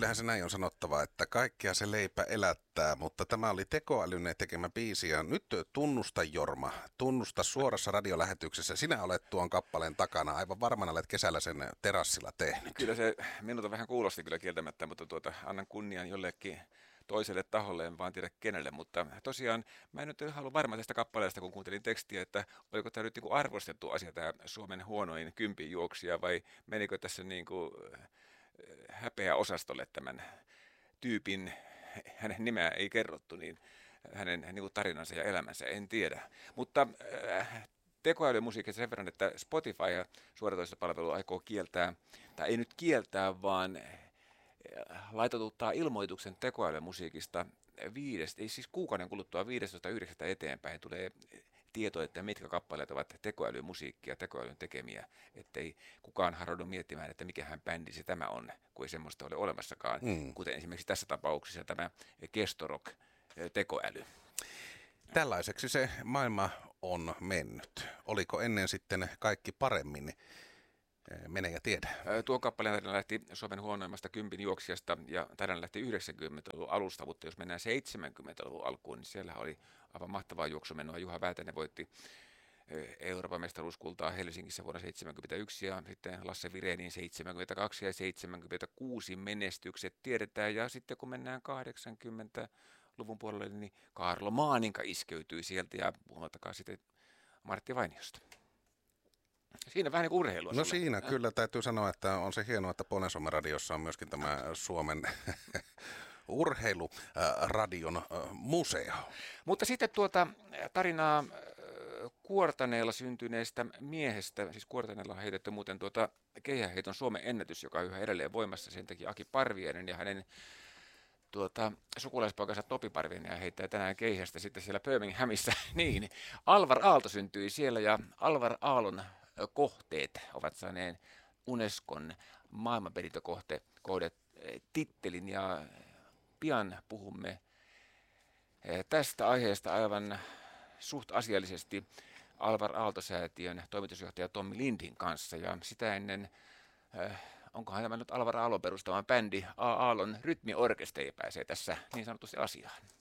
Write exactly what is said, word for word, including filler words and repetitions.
kyllähän se näin on sanottava, että kaikkea se leipä elättää, mutta tämä oli tekoälyn tekemä biisi ja nyt tunnusta Jorma, tunnusta suorassa radiolähetyksessä. Sinä olet tuon kappaleen takana, aivan varmana olet kesällä sen terassilla tehnyt. Kyllä se minulta vähän kuulosti kyllä kieltämättä, mutta tuota, annan kunnian jollekin toiselle taholle, en vaan tiedä kenelle, mutta tosiaan mä en nyt halua varmaan tästä kappaleesta, kun kuuntelin tekstiä, että oliko tämä nyt niin kuin arvostettu asia, tämä Suomen huonoin kympin juoksija, vai menikö tässä niin kuin häpeä osastolle tämän tyypin, hänen nimeä ei kerrottu, niin hänen niin kuin tarinansa ja elämänsä, en tiedä. Mutta äh, tekoälymusiikista sen verran, että Spotify ja suoratoistopalvelu aikoo kieltää, tai ei nyt kieltää, vaan laitotuttaa ilmoituksen tekoälymusiikista viidestä, ei siis kuukauden kuluttua viidestoista yhdeksättä eteenpäin tulee tieto, että mitkä kappaleet ovat tekoälymusiikkia, tekoälyn tekemiä, ettei kukaan harjoitu miettimään, että mikähän bändi se tämä on, kun ei semmoista ole olemassakaan, mm. kuten esimerkiksi tässä tapauksessa tämä Kestorok tekoäly. Tällaiseksi se maailma on mennyt. Oliko ennen sitten kaikki paremmin? Mene ja tiedä. Tuo kappaleen tarina lähti Suomen huonoimmasta kympin juoksijasta ja tarina lähti yhdeksänkymmentäluvun alusta, mutta jos mennään seitsemänkymmentäluvun alkuun, niin siellä oli aivan mahtavaa juoksumenoa. Juha Väätäinen voitti Euroopan mestaruuskultaa Helsingissä vuonna seitsemänkymmentäyksi ja sitten Lasse Virenin seitsemänkymmentäkaksi ja seitsemänkymmentäkuusi menestykset tiedetään. Ja sitten kun mennään kahdeksankymmentäluvun puolelle, niin Kaarlo Maaninka iskeytyi sieltä ja puhumattakaan sitten Martti Vainiosta. Siinä vähän niin kuin urheilua. No sulle. siinä kyllä täytyy sanoa, että on se hienoa, että Pohjois-Suomen radiossa on myöskin tämä Suomen urheiluradion museo. Mutta sitten tuota tarinaa Kuortaneella syntyneestä miehestä, siis Kuortaneella on heitetty muuten tuota keihäheiton Suomen ennätys, joka on yhä edelleen voimassa, sen teki Aki Parviainen ja hänen tuota, sukulaispoikansa Topi Parviainen ja heittää tänään keihästä sitten siellä Birminghamissa. niin, Alvar Aalto syntyi siellä ja Alvar Aallon kohteet ovat saaneen Unescon maailmanperintökohde tittelin ja pian puhumme tästä aiheesta aivan suht asiallisesti Alvar Aalto-säätiön toimitusjohtaja Tommi Lindin kanssa ja sitä ennen äh, onkohan tämä nyt Alvar Aallon perustama bändi A. Aallon rytmiorkesteri pääsee tässä niin sanotusti asiaan.